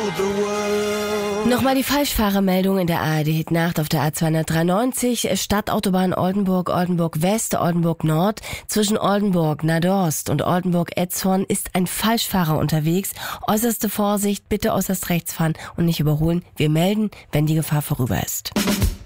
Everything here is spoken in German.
Nochmal die Falschfahrermeldung in der ARD-Hit-Nacht auf der A293, Stadtautobahn Oldenburg, Oldenburg West, Oldenburg Nord. Zwischen Oldenburg, Nadorst und Oldenburg-Etzhorn ist ein Falschfahrer unterwegs. Äußerste Vorsicht, bitte äußerst rechts fahren und nicht überholen. Wir melden, wenn die Gefahr vorüber ist.